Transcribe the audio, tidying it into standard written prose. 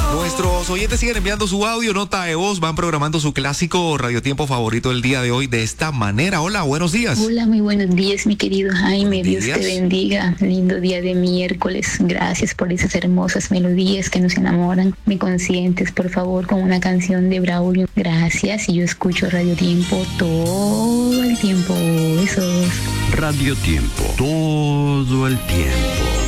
Nuestros oyentes siguen enviando su audio, nota de voz, van programando su clásico radiotiempo favorito del día de hoy de esta manera. Hola, buenos días. Hola, muy buenos días, mi querido Jaime. Buenos Dios días. te bendiga. Lindo día de miércoles. Gracias por esas hermosas melodías que nos enamoran. Me consientes, por favor, con una canción de Braulio. Gracias. Y yo escucho Radio Tiempo todo el tiempo. Besos. Radio Tiempo, todo el tiempo.